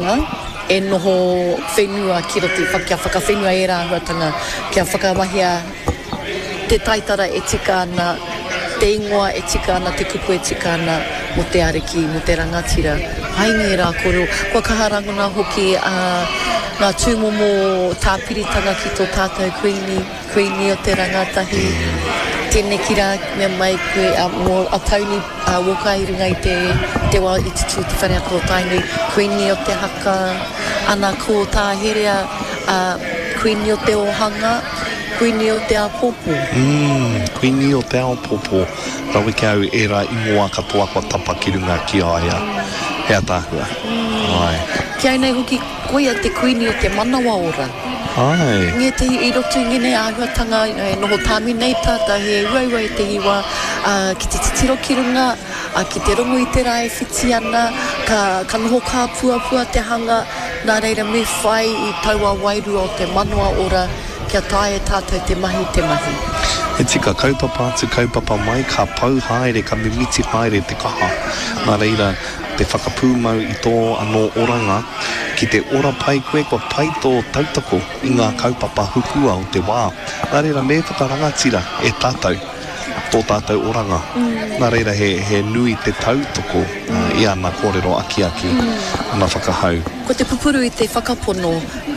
e noho whenua ki roti kia whakawhenua e rāhuatanga kia whakamahia te taitara e tika ana, te ingoa e tika ana, te kupu e tika ana mo te ariki, mo te rangatira. Haingi rā koro, kua kaharanguna hoki ngā tūmomo tāpiritanga ki tō tātou Queenie o te rangatahi. Tēnei ki rā mea mai koe a tauni woka i runga i te wā i te tū te whanea ko tainui. Queenie o te haka, ana ko tā herea Queenie o te ohanga, Queenie o te apopo. Queenie o te apopo. Rawi ke au e rā ingoa katoa kua tapa ki runga ki aia. Hea tāhua. Ki ai nei hoki koia te Queenie o te manawa ora. Ai. Nge te i roto ngene āhuatanga noho tāmi nei tāta he uaiwai te hiwa ki te titiro ki runga, ki te rongo i te rae whiti ana, ka noho kā puapua te hanga, nā reira me whai i taua wairua o te manoa ora, kia tae tātou te mahi te mahi. E tika kaupapa atu kaupapa mai, ka pau haere, ka mimiti haere te kaha. Nā reira, te whakapūmau i tō anō oranga, ki te ora pai koe, kua pai tō tautako i ngā kaupapa hukua o te wā. Nā reira, me whakarangatira e tātou, tō tātou oranga. Nā reira, he nui te tautoko i ana kōrero aki, ana whakahau. Ko te pupuru i te whakapono,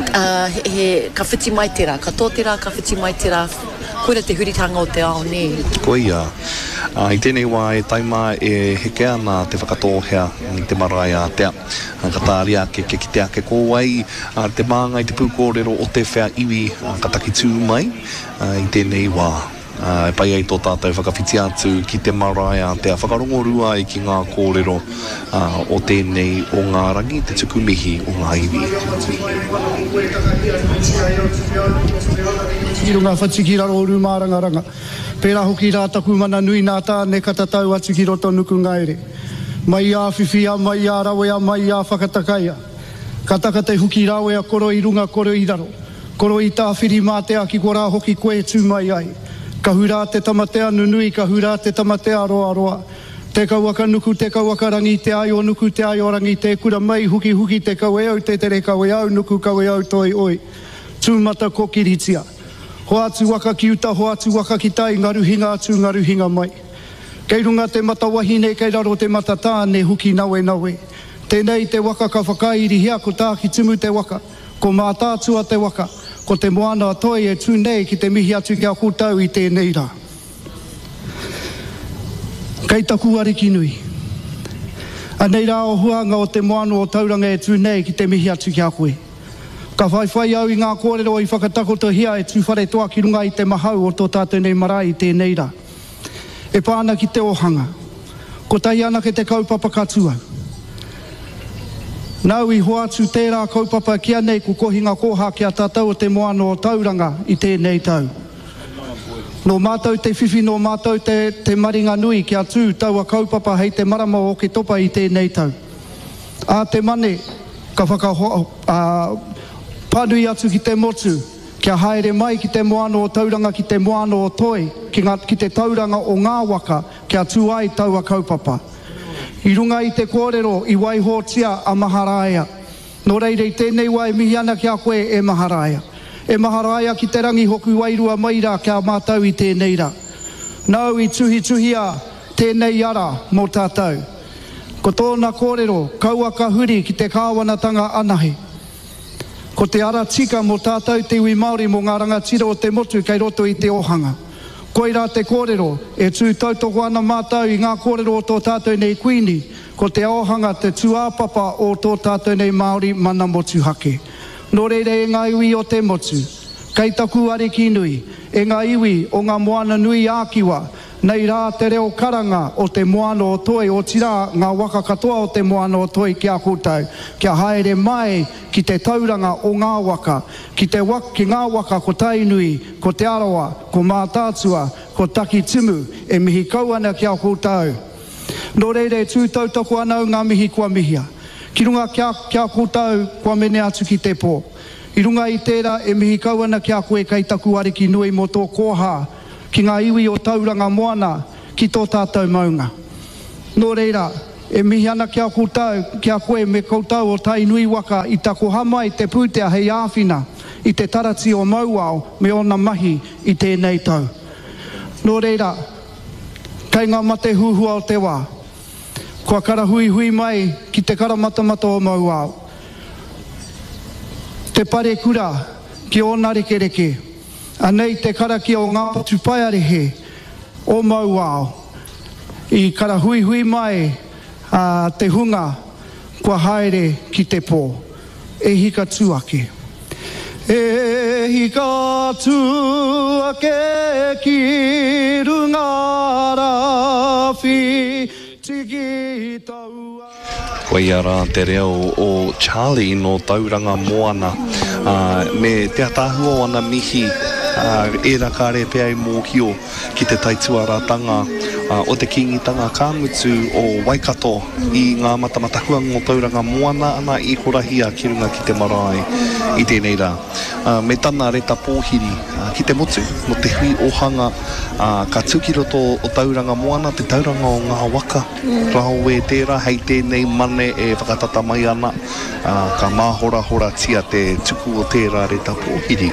ka whiti mai te rā, ka tō te rā, ka whiti mai te rā, koera te huritanga o te ao, ne? Ko ia. I tēnei wā e taima e heke ana te whakatōhea i te marae a tea. Ka tāri ake ki te ake kōwai, te māngai te pūkōrero o te whea iwi ka taki tū mai i tēnei wā. E pai ai tō tātou whakawhiti atu ki te marae a tea whakarongorua i ki ngā kōrero o tēnei o ngā rangi, te tukumihi o ngā iwi. I runga whatiki raro o rūmā rangaranga. Pērā hoki rā taku mana nui nā tāne katatau atu ki roto nuku ngaere. Mai a whiwhia, mai a rawea, mai a whakatakaia. Kataka te huki rawea koro i runga, koro i raro. Koro i tā whiri mātea ki kora hoki koe tū mai ai. Ka hurā te tamatea nunui, ka hurā te tamatea roa roa. Te kauaka nuku, te kauaka rangi, te ai o nuku, te ai o rangi, te kura mai huki huki, te kaue au, te tere kaue au, nuku kaue au, toi oi. Tūmata ko kiritia. Ho atu waka ki uta, ho atu waka ki tai, ngaruhinga atu, ngaruhinga mai. Kei runga te mata wahine, kei raro te mata tāne, huki nawe nawe. Tēnei te waka ka whakairi hea, ko tā ki tumu te waka, ko mā tātua te waka, ko te moana toi e tū nei ki te mihi atu kia kūtau i tēnei rā. Kei taku ariki nui. Anei rā o huanga o te moana o tauranga e tū nei ki te mihi atu kia koe. Ka whaiwhai au i ngā kōrero i whakatakoto hia e tūwhare toa ki runga i te mahau o tō tātou nei marae i tēnei rā. E pāna ki te ohanga. Ko tai ana ke te kaupapa katua. Nau i hoatu tērā kaupapa kia nei ku kohinga koha kia tātou o te moana o tauranga i tēnei tau. No mātou te whiwhi, no mātou te maringa nui kia tū taua kaupapa hei te marama o ke topa i tēnei tau. A te mane, ka panui atu ki te motu, kia haere mai ki te moana o tauranga ki te moana o toi, ki te tauranga o ngā waka, kia tū ai taua kaupapa. I runga i te kōrero, i waihotia a Maharaja. Nō reirei tēnei wai mihi ana kia koe e Maharaja. E Maharaja ki te rangi hoku wairua maira kia mātau i tēnei rā. Nau i tuhia tēnei ara mō tātou. Ko tōna kōrero, kaua ka huri ki te kāwanatanga anahe. Ko te ara tika mō tātou te iwi Māori mō ngā rangatira o te motu kei roto i te ohanga. Koira te kōrero, e tū tautoko ana mātau i ngā kōrero o tō tātou nei Queenie, ko te ohanga te tuāpapa o tō tātou nei Māori mana motu hake. Nō reire e ngā iwi o te motu, kei taku ariki nui, e ngā iwi o ngā moana nui ākiwa, nei rā te reo karanga o te moana o toi o tira ngā waka katoa o te moana o toi kia kūtau, kia haere mai ki te tauranga o ngā waka, ki ngā waka ko tainui, ko te arawa, ko mātātua, ko taki timu, e mihi kauana kia kūtau. Nō reire tūtautoko anau ngā mihi kua mihia. Ki runga kia kūtau kua mene atu ki te pō. I runga i tērā e mihi kauana kia koe kei taku ariki nui mo tō koha, ki ngā iwi o tauranga moana ki tō tātou maunga. Nō reira, e mihi ana kia koutau, kia koe me koutau o tai nui waka i tako hama i te pūtea hei āwhina, i te tarati o mauao me ona mahi i tēnei tau. Nō reira, kei ngā mate huhua o te wā, kua karahui hui mai ki te karamatamata o mauao. Te pare kura ki ona reke reke, anei te karaki o ngā patu paiarehe o mauao, i karahui hui mai te hunga kua haere ki te pō. E hika tuake. E hika tuake ki runga rawhi tiki taua. Koe ara te reo o Charlie no tauranga moana. Me te atahua ana mihi e rakare pea i mōhio ki te taituaratanga o te kingitanga kāmutu o Waikato i ngā matamatahua ngō tauranga moana ana i horahia ki runga ki te marae i tēnei rā. Me tana reta pōhiri ki te motu no te hui ohanga ka tuki roto o tauranga moana te tauranga o ngā waka rao e tērā hei tēnei mane e whakatata mai ana ka māhora tia te tuku o tērā reta pōhiri.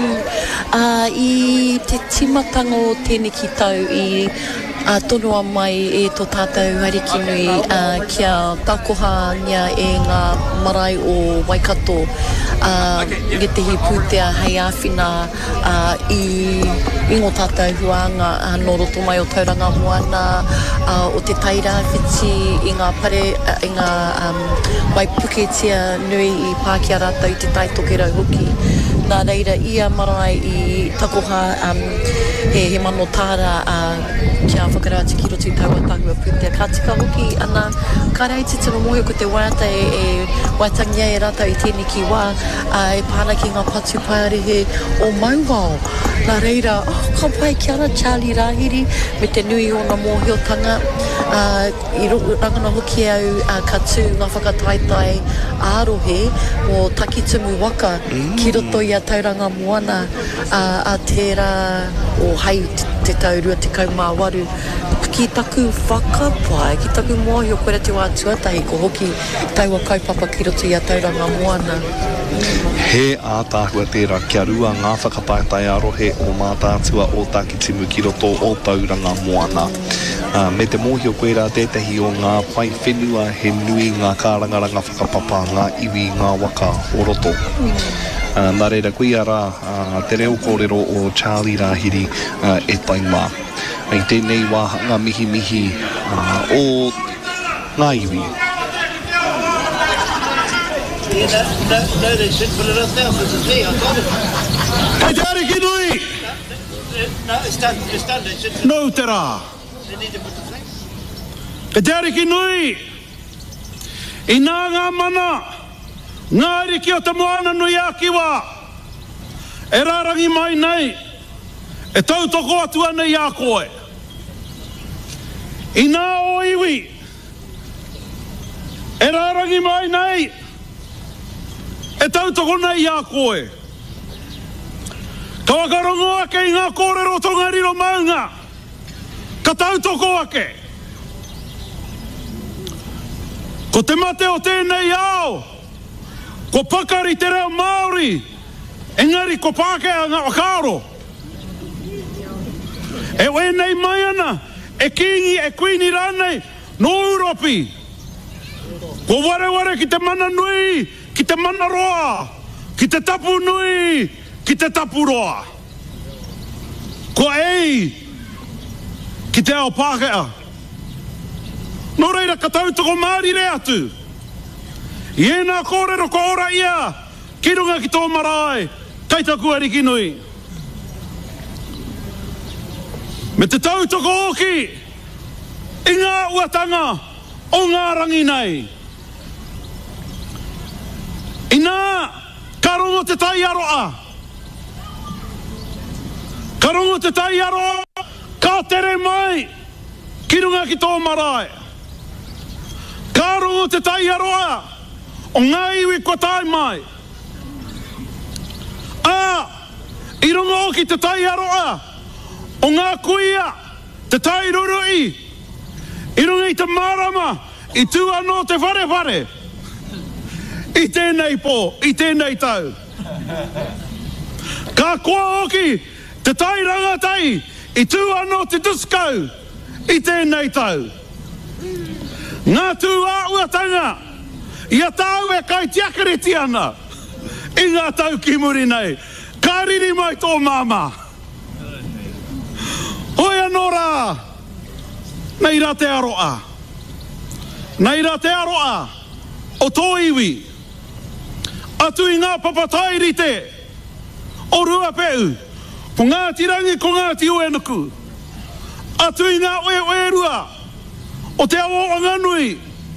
I te timatanga o tēnei ki tau i tonua mai e tō tātou hariki nui kia takoha nia e ngā marae o Waikato nge te hi pūtea hei āwhina i ngō tātou huanga no roto mai o tauranga moana o te tairawhiti i ngā pare i ngā waipuketia nui i Pākehā rātou i te taitokera hoki. Nā reira ia marae i takoha he mano tāra kia whakarāti ki roto i taua tahua pūtea. Ka tika hoki ana karei te tino mohi ko te waiata e waitangia e rata i tēnei ki wā e pāna ki ngā patu paiarehe o mauao. Nā reira, ka pai ki ana Charlie Rahiri me te nui o ngā mōhiotanga i rangana hoki au ka tū ngā whakataitai ārohe o Takitumu Waka ki roto i a tauranga moana a tērā o hei te taurua te kaumāwaru ki taku whakapai, ki taku mōhio koera te wā tuatahi ko hoki taua kaupapa ki roto i a tauranga moana. He ātāhua tērā kia rua ngā whakapaetai arohe o mātātua o Takitimu ki roto o tauranga moana. Me te mōhio koera tētahi o ngā whai whenua he nui ngā kārangaranga whakapapa ngā iwi ngā waka o roto. Nā reira koe ara te reo kōrero o Charlie Rahiri e taimā. I tēnei wāhanga mihi o ngā iwi. No, they should put it up there for the sea. I told them. Kei te ariki nui! No, it's done. They should. No te rā. They need to put the flag. Kei te ariki nui! I nā ngā mana, ngā ariki o te moana nui a kiwa. E rārangi mai nei, e tautoko atu anei a koe. I nā o iwi, e rārangi mai nei, e tautoko nei a koe. Ka wakarongo ake i ngā kōrero tonga riro maunga. Ka tautoko ake. Ko te mate o tēnei ao, ko pakari te reo Māori, engari ko Pākehā ngā whakaaro. E wēnei mai ana, e kingi, e kuini rānei, no Uropi. Ko ware ki te mana nui, ki te mana roa, ki te tapu nui, ki te tapu roa. Ko ei, ki te ao Pākehā. Nō reira ka tautoko Māori re atu. I ēnā kōrero ko ora ia, ki runga ki tō marae, kei taku ariki nui. Me te tautoko oki, i ngā uatanga o ngā rangi nei. I nā, ka rongo te tai aroa. Ka rongo te tai aroa, ka tere mai, ki runga ki tō marae. Ka rongo te tai aroa, o ngā iwi kua tai mai. I rongo oki te tai aroa, o ngā kuia, te tai rurui. I runga i te marama, I tū anō te whare. I tēnei pō, i tēnei tau. Ka kua hoki, te tai rangatai, i tū anō te tuskau, i tēnei tau. Ngā tū āuatanga, ia tāu e kai tiakareti ana, i ngā tau ki muri nei, ka riri mai tō māma. Hoi anō rā, nei rā te aroa. Nei rā te aroa, o tō iwi. Atu i ngā papatairite, o rua peu, ko ngā tirangi, ko ngā ti uenuku. Atu i ngā oerua, o te awo anganui.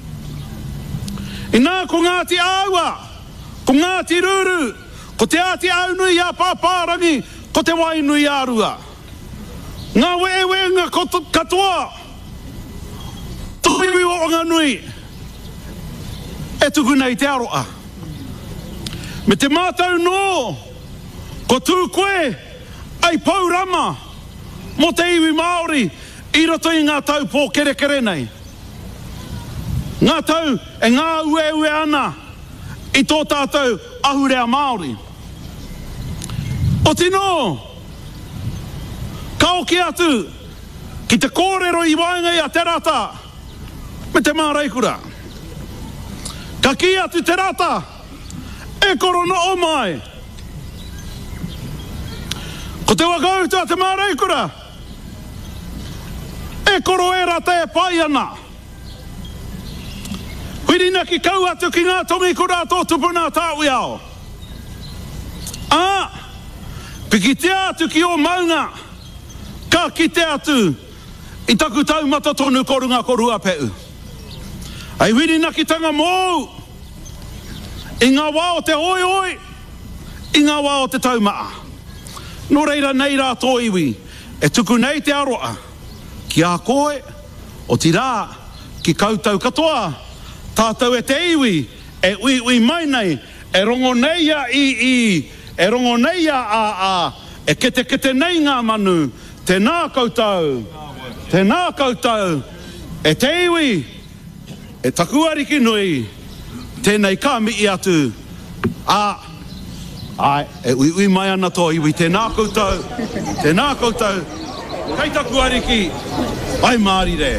I ngā ko ngā ti aua, ko ngā ti ruru, ko te ati aunui a pāpārangi, ko te wainui a rua. Ngā wewenga katoa, tuiwi o anganui, e tuku nei te aroa. Me te mātau nō, ko tū koe, ai paurama, mo te iwi Māori, i roto i ngā tau pō kere nei. Ngā tau e ngā ue ana, i tō tātou ahurea Māori. O tino, ka oki atu, ki te kōrero i waenga i a te rata, me te māreikura. Ka ki atu te rata, e koro no o mai. Ko te wakautua te māreikura, e koro e rata e pai ana. Huirina ki kau atu ki ngā tongi kura tō tupuna tāui ao. Piki te atu ki o maunga, ka ki te atu, i taku taumata tonu korunga korua peu. Ai huirina ki tanga mōu, i ngā wā o te hoi, i ngā wā o te taumaa. Nō reira nei rā tō iwi, e tuku nei te aroa, ki a koe, o ti rā, ki kautau katoa, tātou e te iwi, e ui mai nei, e rongo nei a e rongo nei a, e kete nei ngā manu, tēnā koutou, e te iwi, e takuariki nui, tēnei ka mii atu, e ui mai ana tō iwi, tēnā koutou, kei takuariki, ai Māori re.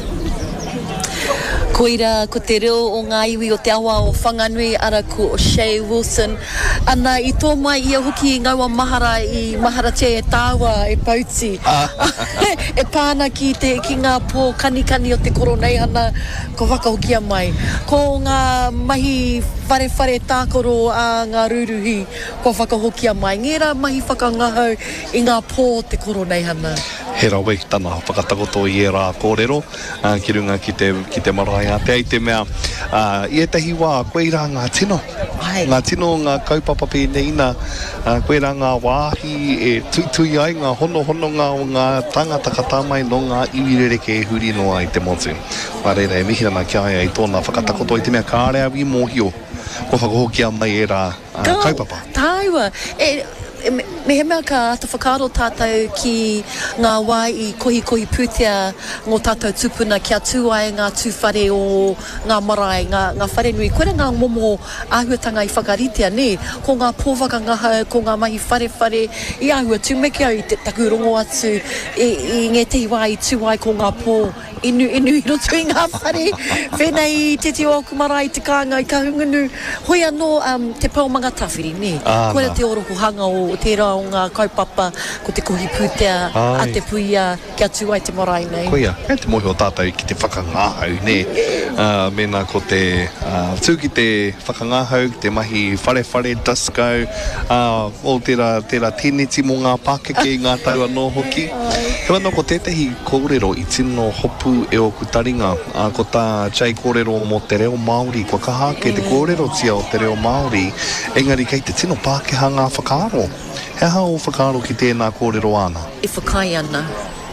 Koira, ko te reo o ngā iwi o te awa o Whanganui, ara ko o Shay Wilson. Ana, i tō mai ia hoki i ngaua mahara i Maharatia e tāua e pauti. E pāna ki ngā pō kanikani o te koronei ana, ko whakahokia mai. Ko ngā mahi whare tākoro a ngā ruruhi, ko whakahokia mai. Ngera mahi whakangahau i ngā pō te koronei ana. He rawe, tana whakatakoto i e rā kōrero, ki runga ki te marae a te ai te mea. I e tahi wā, koe rā ngā tino. Ngā tino, ngā kaupapa pēneina, koe rā ngā wāhi e tuitui ai, ngā hono ngā tangata katamai no ngā iwirereke e huri noa i te motu. Wā reira e mihirana ki ai tōna whakatakoto i te mea kārea wi mōhio, ko whakahokia mai e rā kaupapa. Tāua, me he mea ka ata whakaaro tātou ki ngā wā i kohi pūtea ngō tātou tupuna kia tūai ngā tūwhare o ngā marae, ngā whare nui. Koera ngā momo āhuatanga i whakaritea, ne? Ko ngā pōwaka ngaha, ko ngā mahi whare i āhua tūmeke au i te takurongo atu i nge te wā i tūai ko ngā pō inu i roto i ngā whare. Whenei te o aku marae te kānga i ka hungunu. Hoi anō te paumanga tawhiri, ne? Koera te oroko hanga o te rā o ngā kaupapa, ko te kohi pūtea, a te puia, kia tūai te marae nei. Koia, e te mohi o tātou ki te whakangāhau, ne? Mena ko te tū ki te whakangāhau, te mahi whare disco, o tērā tēneti mō ngā Pākeke i ngā tau anō hoki. Hewa no ko tētahi kōrero i tino hopu e o kutaringa, ko tā chai kōrero mō te reo Māori, ko kahake te kōrero tia o te reo Māori, engari kei te tino Pākeha ngā whakaaro. He aha o whakaaro ki tēnā kōrero ana? I whakai ana.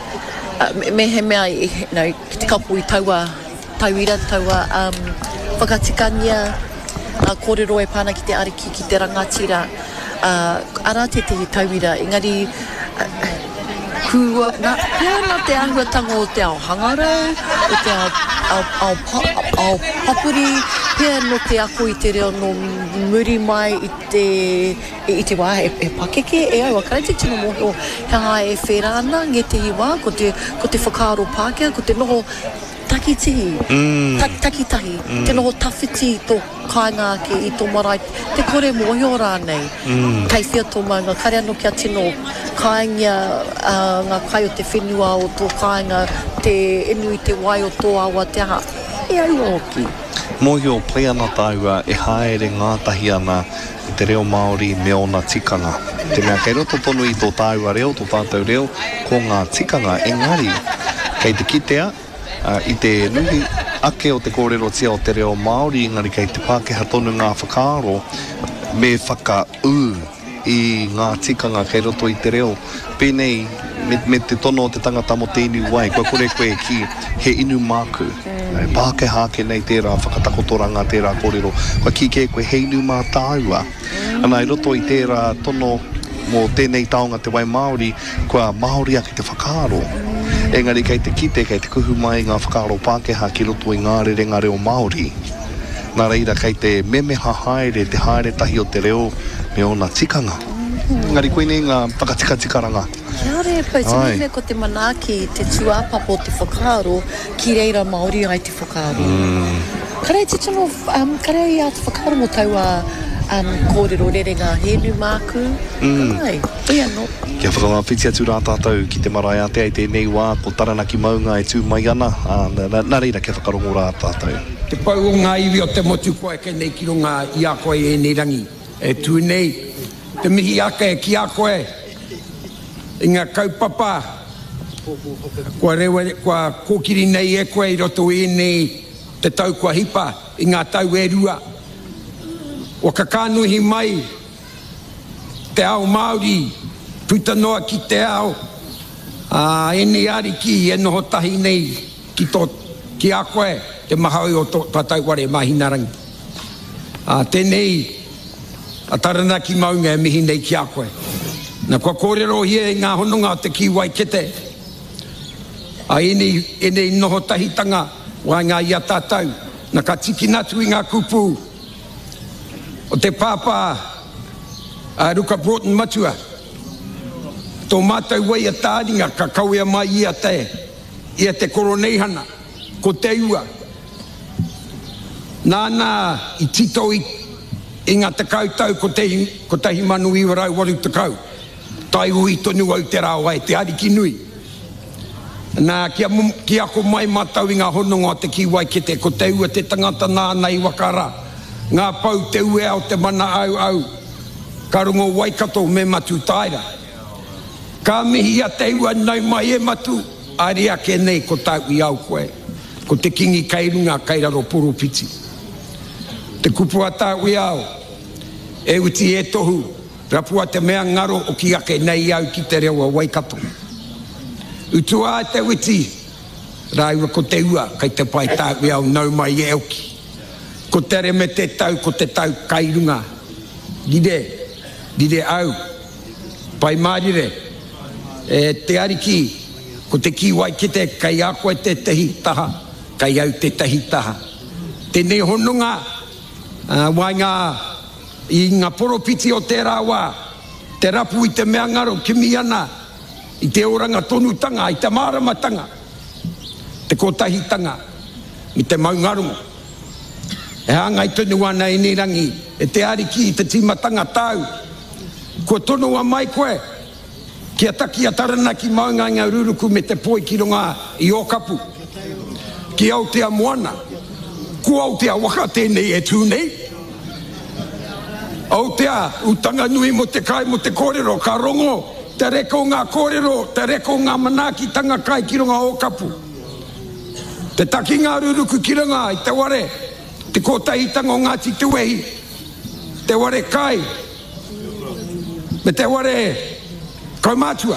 Me he mea, ki te kapu i tauira, whakatikania, kōrero e pāna ki te ariki, ki te rangatira, ara te tauira, engari, kua, nā te ahuatanga o te ao hangarau, o te ao au papuri pia no te ako I te reo no muri mai I te wā e pakeke e ai wakarete tino moho hea e wherana nge te iwa ko te whakaaro Pākehā ko te noho takitihi, takitahi, te noho tawhiti tō kāinga ke I tō marae, te kore mōhio rānei. Kei whia tō maunga, kare anō kia tino kāinga ngā kai o te whenua o tō kāinga, te inu I te wai o tō awa te aha. E au oki. Mōhio pai ana tāua e haere ngātahi ana I te reo Māori me ona tikanga. Te mea kei roto tonu I tō tāua reo, tō tātou reo, ko ngā tikanga engari. Kei te kitea, I te nui ake o te kōrero tia o te reo Māori, engari kei te Pākehā tonu ngā whakaaro me whaka I ngā tikanga kei roto I te reo. Pēnei, me te tono o te tangata mo te inu wai, koe koe ki he inu māku. Pākehā ke nei tērā whakatakotoranga tērā kōrero. Koe ki koe he inu mā tāua. Ana I roto I tērā tono mo tēnei taonga te wai Māori, kua Māori ake te whakaaro. Engari kei te kite, kei te kuhu mai ngā whakaaro Pākehā ki roto I ngā rerenga reo Māori. Nā reira kei te meme haere, te haere tahi o te reo me ona tikanga. Engari koe nei ngā whakatikakaranga. Kia re, pai, te mime ko te manaaki, te tuāpapa o te whakaaro, ki reira Māori ai te whakaaro. Karei te tino, karei a te whakaaro mo taua kōrero rerenga henu māku. Kai, e anō. Kia whakamawhiti atu rā tātou ki te marae a te ai te nei wā, ko taranaki maunga e tū mai ana. Nā reira kia whakarongo rā tātou. Te pau o ngā iwi o te motu koe ke nei ki runga I a koe e nei rangi. E tū nei, te mihi ake ki a koe. I ngā kaupapa. Kua kōkiri nei e koe I roto e nei te tau kua hipa. I ngā tau e rua. O ka kānuhi mai te ao Māori, puta noa ki te ao, e nei ariki e noho tahi nei ki a koe, te mahau o tātou ware mahinarangi. Tēnei, a taranaki maunga e mihi nei ki a koe. Nā kua kōrero hia I ngā hononga o te kiwai kete. E nei noho tahitanga, wai ngā ia tātou, nā ka tiki natu I ngā kupu, o te pāpā Ruka Broughton Matua. Tō mātou wai a tāringa ka kauea mai ia te koroneihana, ko te ua. Nāna I tito I ngā te kautau ko tehi manu I warau waru te kau. Tai ui tonu au te rāwai, te ariki nui. Nā kia ko mai mātau I ngā hononga te kiwai kete, ko te ua te tangata nāna I wakara. Ngā pau te ue au te mana au, ka rongo waikato me matu taira. Ka mihi a te ua nau mai e matu, aria ke nei ko tau I au koe, ko te kingi kairunga kairaro poropiti. Te kupu a tau I au, e uti e tohu, rapua te mea ngaro o ki ake nei au ki te reo a waikato. Utua te uti, rāua ko te ua, kai te pai tau I au nau mai e auki. Ko tere me te tau, ko te tau kairunga. Dide au. Pai marire. Te ariki, ko te kiwai kite, kai a koe te tehi taha, kai au te tehi taha. Tēnei hononga, wai I ngā poropiti o te rāwā, te rapu I te mea ngaro, kimi ana, I te oranga tonutanga, I te māramatanga, te kotahitanga, I te maungarongo. E hanga I tonu ana I nei rangi, e te ariki I te timatanga tau. Ko tonu a mai koe, kia taki a taranaki maunga ngā ruruku me te poi ki runga I Okapu. Ki Aotea Moana, ko Aotea waka tēnei e tū nei. Aotea, utanga nui mo te kai mo te kōrero, ka rongo, te reko ngā kōrero, te reko ngā manaki tanga kai ki runga Okapu. Te taki ngā ruruku ki runga I te ware, te kōtahitanga o Ngāti Tuwehi, te ware kai, me te ware kaumātua.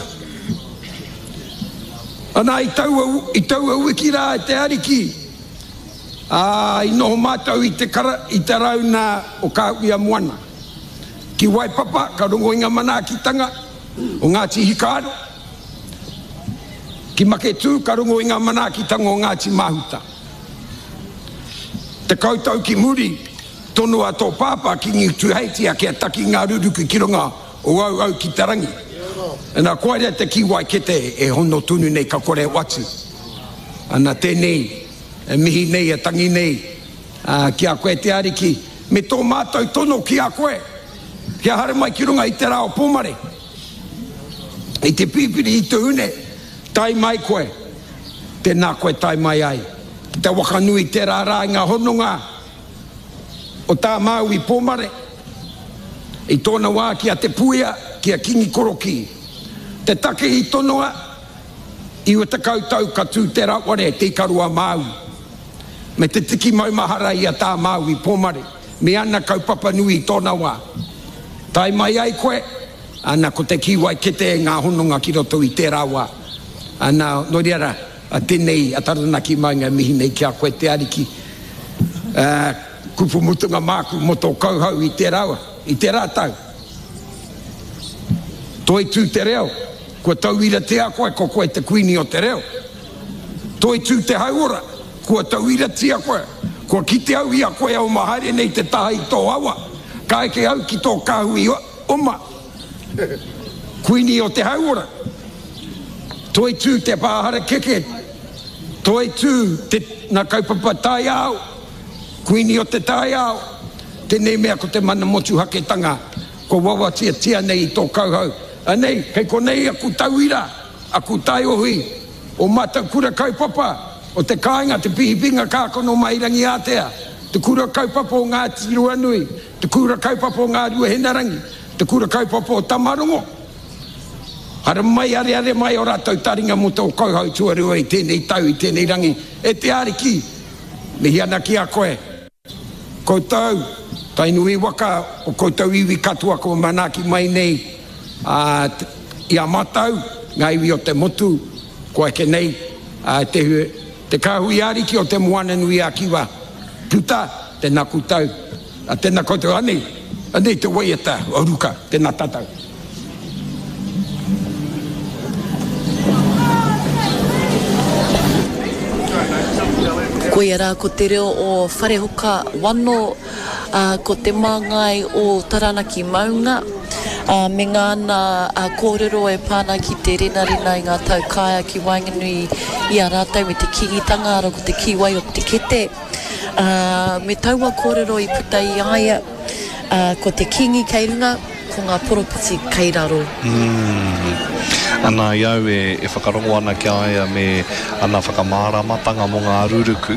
Ana I taua uiki rā te ariki, I noho mātau I te rauna o Kāuia Moana. Ki Waipapa, ka rongo I ngā manakitanga o Ngāti Hikaaro. Ki Maketu, ka rongo I ngā manakitanga o Ngāti Mahuta. te koutou ki muri, tonu a tō pāpā ki ngi tuheiti a kia taki ngā ruruku ki runga o au ki te rangi. Nā koarea te kiwai kete e hono tunu nei ka kore watu. Ana tēnei, e mihi nei, e tangi nei, ki a koe te ariki. Me tō mātou tono ki a koe, kia hare mai ki runga i te rao pomare. I te pipiri i te une, tai mai koe, te nā koe tai mai ai. Te wakanui te rārā i ngā hononga, o tā mau i pomare. I tōna wā kia te puia, kia kingi koroki. Te take i tonoa, i o te koutou ka tū te raware, te karua mau. Me te tiki maumahara i a tā mau i pomare. Me ana kaupapa nui i tōna wā. Tai mai ai koe, ana ko te kiwai kete ngā hononga ki roto i te rawa. Ana noriara, a tenei, a taranaki maunga mihi nei kia koe te ariki. Kupu mutunga māku mo tō kauhau i te rawa, i te rātau. Toi tū te reo, kua tauira te a koe, ko koe te kuini o te reo. Toi tū te hauora, kua tauira te a koe, kua ki te au i a koe au mahare nei te taha i tō awa. Ka eke au ki tō kahui oma. Kuini o te hauora. Toi tū te pāhara keke. Toi tū te nā kaupapa tai au. Kuini o te tai au. Tēnei mea ko te mana motu haketanga. Ko wawa tia nei i tō kauhau. Anei, kei ko nei aku tauira. Aku tai ohi. O mata kura kaupapa. O te kāinga, te pihipinga kākono mairangi ātea. Te kura kaupapa o ngā tirua nui. Te kura kaupapa o ngā rua henarangi. Te kura kaupapa o tamarongo. Hara mai are mai o rātou taringa mo tō kauhau tuarua i tēnei tau, i tēnei rangi. E te ariki, mihi ana ki a koe. Koutou, tainui waka o koutou iwi katua ko manaki mai nei. I a matau, ngā iwi o te motu, ko eke nei. Te kāhui ariki o te moana nui a kiwa. Puta, tēnā koutou. Tēnā koutou anei. Anei te waiata, aruka, tēnā tatau. Koe rā ko te reo o wharehoka wano, ko te māngai o Taranaki Maunga. Me ngāna kōrero e pāna ki te rena i ngā tau kāia ki Wainganui i a rātau me te kingitanga ara ko te kiwai o te kete. Me taua kōrero i puta i aia, ko te kingi kei runga, ko ngā poropiti kei raro. Ana iau e whakarongo ana ki aia me ana whakamāramatanga mo ngā ruruku.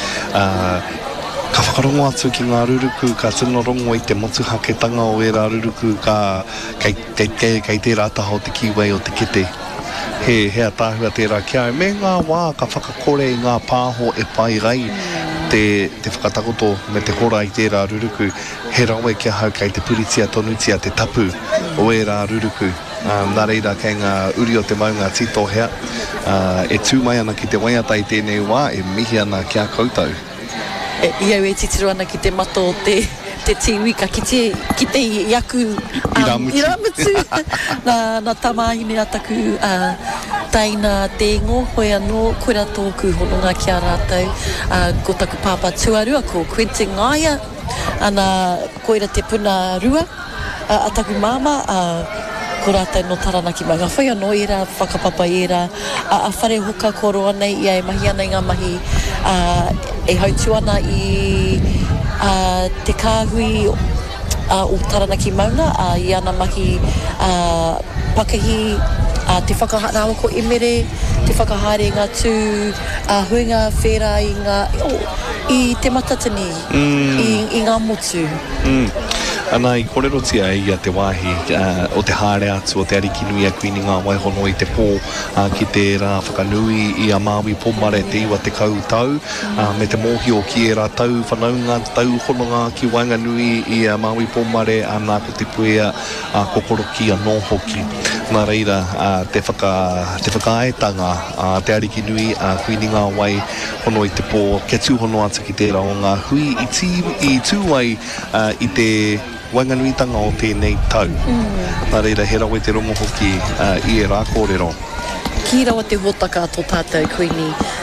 Ka whakarongo atu ki ngā ruruku, ka tino rongo i te motu haketanga o e rā ruruku kei te rātaha o te kiwai o te kete. He atāhua tērā ki aia. Me ngā wā ka whakakore i ngā pāho e pai rai. Te whakatakoto me te hora i tērā ruruku, he rawe kia hau kei te puritia tonutia te tapu o e rā ruruku. Nā reira kei ngā uri o te maunga tito hea, e tū mai ana ki te waiata i tēnei wā, e mihi ana ki a koutou. Iau e titiru ana ki te mato o te tiwika, ki te iaku iramutu. Nā tamāhine ataku taina tēngo, hoi anō, koe rā tōku hononga ki a rātou, ko taku pāpā tuarua, ko Quentin Ngaia, ana koe rā te puna rua, ataku māma, ko rātou no Taranaki Maunga. Whai anō i rā whakapapa i rā, a whare hoka koroa nei, ia e mahi ana i ngā mahi, e hautu ana i te kāhui o Taranaki Maunga, i ana mahi pakahi, te whakaharawa ko emere, te whakahaere ngā tū, huinga whera i te matatani, i ngā motu. Ana i kōrerotia i a te wāhi o te haere atu o te ariki nui a kuini ngā waihono i te pō ki te rā whakanui i a Māui Pomare te iwa te kautau me te mōhi o ki e rā tau whanaunga tau hononga ki Wainganui i a Māui Pomare anā ko te puea kokoroki anō hoki. Nā reira te whakaaetanga te ariki nui a kuini ngā wai hono i te pō ke tūhono atu ki te rā o ngā hui i tūwai i te Wainganuitanga o tēnei tau. Nā reira, he rawe te rongo hoki i e rā kōrero. Ki rawa te hōtaka tō tātou kuini,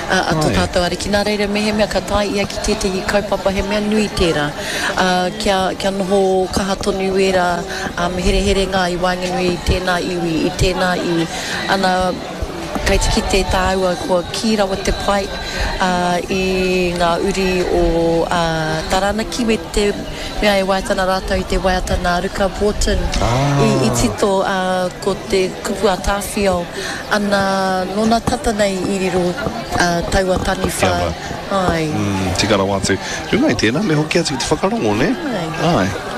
ato tātou ariki. Nā reira me he mea ka tai ia ki tētahi kaupapa he mea nui tērā. Kia noho kaha tonu era, me here ngā i wānganui i tēnā iwi, i tēnā iwi. Ana, kai tiki te tāua kua ki rawa te pai I ngā uri o Taranaki me te mea e waitana rātou I te waiatana Ruka Borton I tito ko te kupu a tāwhiao ana nona tata nei I riro taua tani whā. Tikara wātu. Rungai tēnā, me hoki atu ki te whakarongo, ne? Ai.